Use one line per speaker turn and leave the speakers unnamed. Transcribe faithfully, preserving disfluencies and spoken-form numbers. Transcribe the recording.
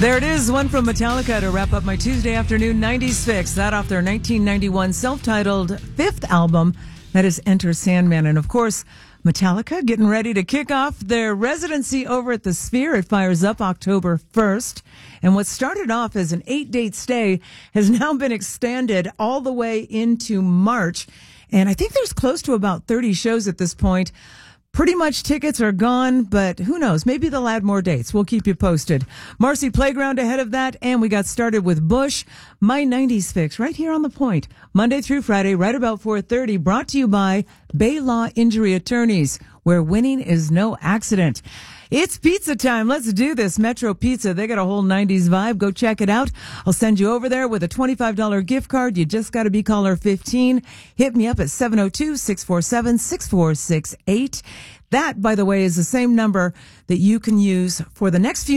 There it is, one from Metallica to wrap up my Tuesday afternoon nineties fix. That off their nineteen ninety-one self-titled fifth album, that is Enter Sandman. And of course, Metallica getting ready to kick off their residency over at the Sphere. It fires up October first. And what started off as an eight-date stay has now been extended all the way into March. And I think there's close to about thirty shows at this point. Pretty much tickets are gone, but who knows? Maybe they'll add more dates. We'll keep you posted. Marcy Playground ahead of that, and we got started with Bush, my nineties fix, right here on The Point. Monday through Friday, right about four thirty, brought to you by Bay Law Injury Attorneys, where winning is no accident. It's pizza time. Let's do this. Metro Pizza. They got a whole nineties vibe. Go check it out. I'll send you over there with a twenty-five dollars gift card. You just got to be caller fifteen. Hit me up at seven oh two, six four seven, six four six eight. That, by the way, is the same number that you can use for the next few